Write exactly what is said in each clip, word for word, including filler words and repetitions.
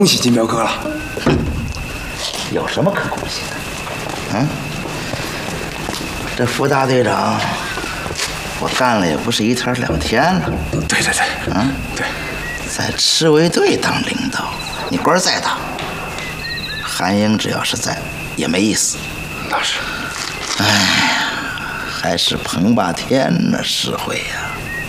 恭喜金彪哥了。 有什么可恭喜的？嗯，这副大队长，我干了也不是一天两天了。 对对对， 嗯， 对， 在赤卫队当领导，你官再大，韩英只要是在也没意思。 那是。 哎呀，还是彭霸天那实惠呀。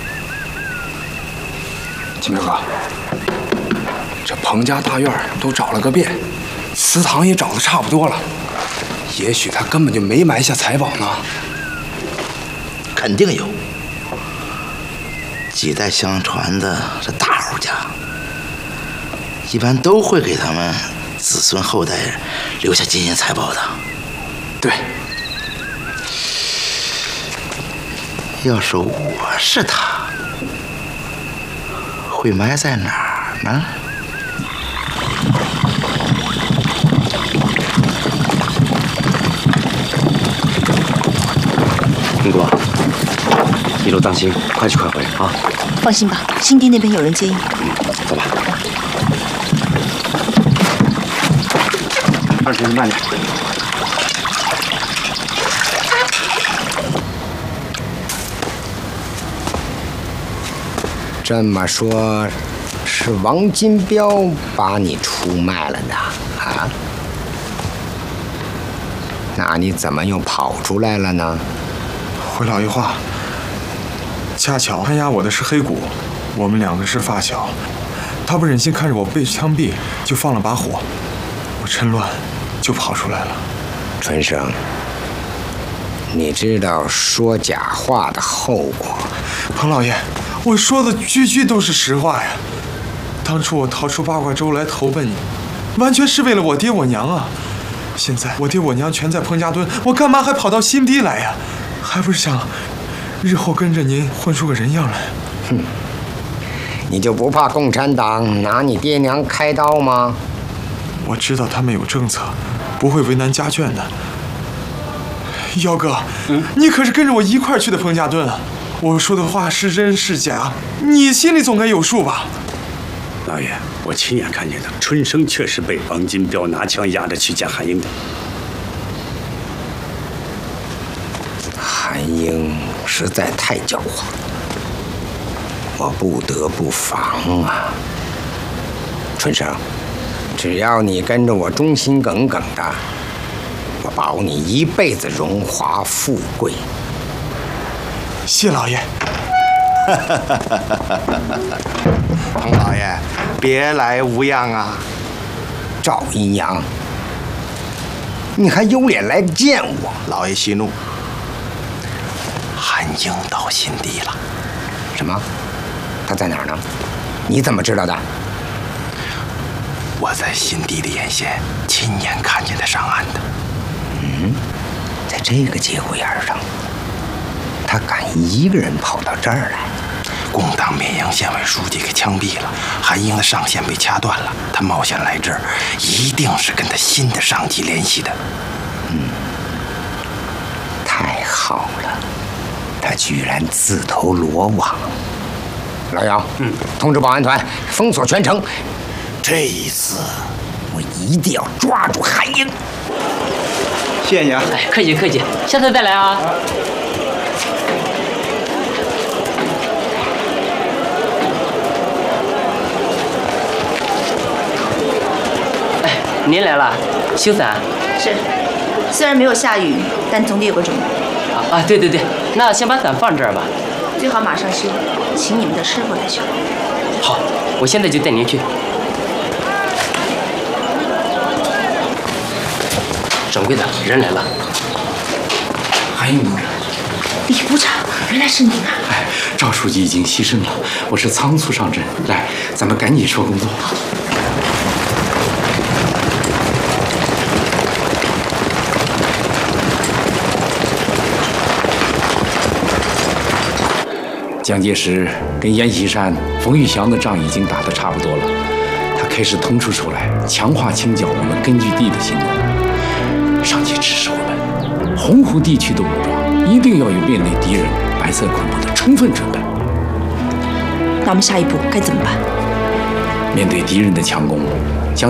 金彪哥，这彭家大院都找了个遍，祠堂也找得差不多了，也许他根本就没埋下财宝呢。 肯定有，几代相传的这大户家，一般都会给他们子孙后代留下金银财宝的。 对， 要是我是他，会埋在哪儿呢？ 云哥，一路当心，快去快回啊！ 放心吧，新地那边有人接应。 嗯，走吧。二婶，慢点。 这么说，是王金彪把你出卖了呢？啊？那你怎么又跑出来了呢？ 回老爷话，恰巧看押我的是黑谷，我们两个是发小，他不忍心看着我被枪毙，就放了把火，我趁乱就跑出来了。 春生，你知道说假话的后果？ 彭老爷，我说的句句都是实话呀。当初我逃出八卦洲来投奔你，完全是为了我爹我娘啊。现在我爹我娘全在彭家墩，我干嘛还跑到新地来呀？还不是想日后跟着您混出个人样来。 哼，你就不怕共产党拿你爹娘开刀吗？ 我知道他们有政策，不会为难家眷的。幺哥，嗯，你可是跟着我一块儿去的彭家墩啊！我说的话是真是假，你心里总该有数吧？ 老爷，我亲眼看见的，春生确实被王金彪拿枪压着去见韩英的。 韩英实在太狡猾，我不得不防啊。春生，只要你跟着我忠心耿耿的，我保你一辈子荣华富贵。 谢老爷。 彭老爷，别来无恙啊！ 赵阴阳，你还有脸来见我？ 老爷息怒。 韩英到新地了。 什么？他在哪儿呢？你怎么知道的？ 我在新地的眼线亲眼看见他上岸的。 嗯，在这个节骨眼上，他敢一个人跑到这儿来？ 共党绵阳县委书记给枪毙了，韩英的上线被掐断了，他冒险来这儿，一定是跟他新的上级联系的。 嗯，太好了，他居然自投罗网。老姚，嗯，通知保安团封锁全城。这一次，我一定要抓住韩英。 谢谢你啊！ 哎，客气客气，下次再来啊。哎，您来了，修伞。 是，虽然没有下雨，但总得有个准备。 啊啊，对对对，那先把伞放这儿吧。 最好马上修，请你们的师傅来修。 好，我现在就带您去。掌柜的，人来了。 韩英同志， 李部长，原来是您啊！ 哎，赵书记已经牺牲了，我是仓促上阵，来，咱们赶紧说工作。蒋介石跟阎锡山、冯玉祥的仗已经打得差不多了，他开始腾出手来，强化清剿我们根据地的行动。上级指示我们，洪湖地区的武装一定要有面对敌人白色恐怖的充分准备。 那我们下一步该怎么办？ 面对敌人的强攻，